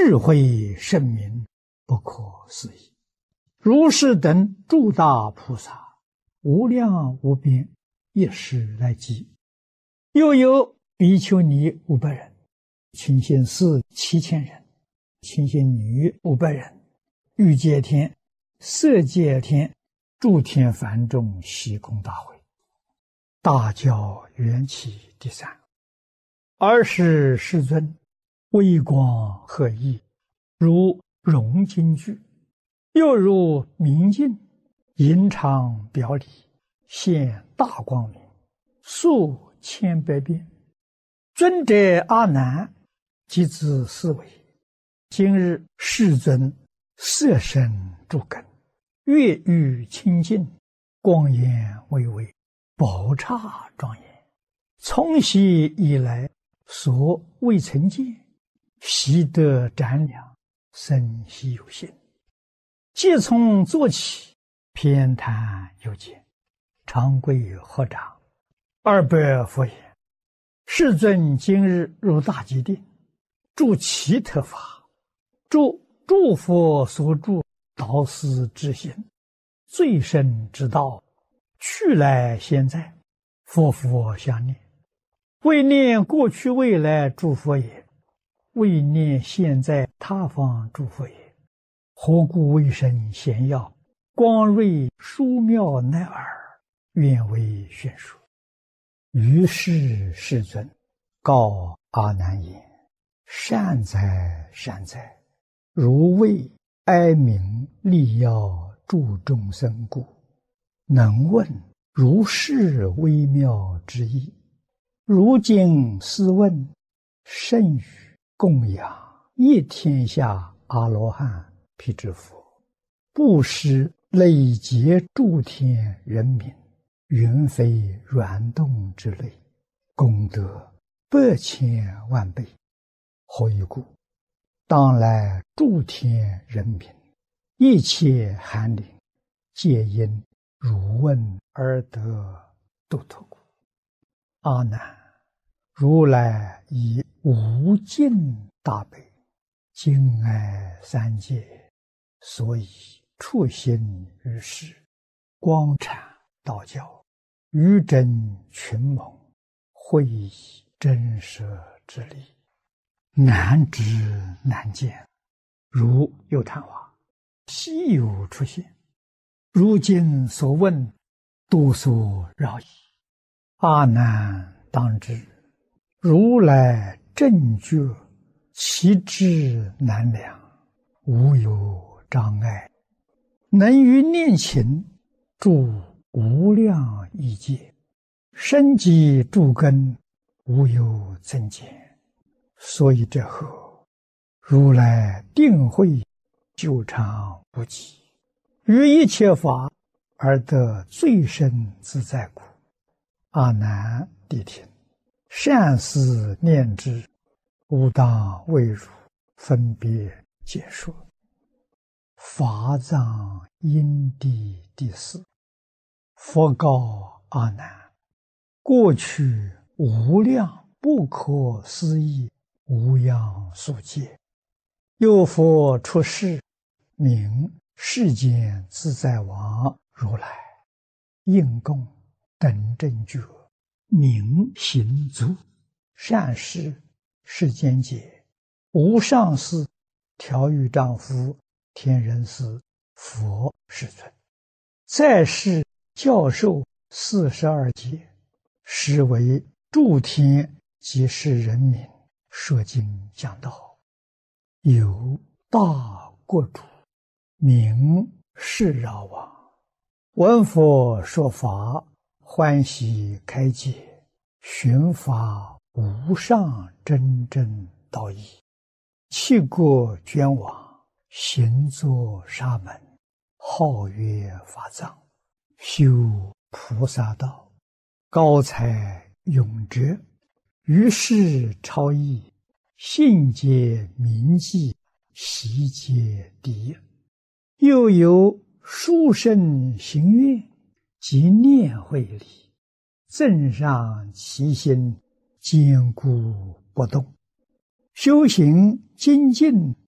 智慧圣明，不可思议。如是等诸大菩萨，无量无边，一时来集。又有比丘尼500人，清心寺7000人，清心女500人，欲界天、色界天、诸天梵众悉供大会。大教缘起第3。尔时世尊微光和熠，如融金具，又如明镜，银常表里，现大光明，数千百变。尊者阿难即自思维：今日世尊色身诸根，月欲清净，光焰巍巍，宝刹庄严，从昔以来所未曾见，习得瞻量，生希有心。即从坐起，偏袒右肩，长跪合掌，200佛言：世尊今日入大吉定，住奇特法，诸佛所住导师之行，最深之道，去来现在，佛相念，为念过去未来诸佛也，为念现在他方诸佛也。何故为身显耀，光瑞殊妙乃尔，愿为宣说。于是世尊告阿难言：善哉善哉，如为哀悯利要助众生故，能问如是微妙之意。如今斯问，甚于供养一天下阿罗汉辟支佛，布施累劫诸天人民，云非软动之类，功德100千万倍。何以故？当来诸天人民，一切寒灵，皆因汝问而得度脱故。阿难，如来以无尽大悲，敬爱三界，所以处心于世，光阐道教，于真群蒙，会以真实之理，难知难见，如有昙花，稀有出现。如今所问，多所扰矣。阿难当知，如来正觉，其智难量，无有障碍，能于念勤住无量亿界，深积诸根，无有增减。所以这后，如来定慧久长不极，于一切法而得最深自在故。阿难谛听，善思念之，吾当为汝分别解说。法藏因地第4。佛告阿难：过去无量不可思议无量数劫，有佛出世，名世间自在王如来，应供等正觉，明行足，善事世间解，无上士、调御丈夫、天人师、佛世尊，在世教授42劫，实为诸天及世人民说经讲道。有大国主，名释饶王，闻佛说法，欢喜开解，寻法无上真正道义，弃国捐往，行作沙门，号曰法藏，修菩萨道，高才永哲，于是超逸，信解明记，习皆第一。又有殊胜行愿及念慧理，增上其心，坚固不动，修行精进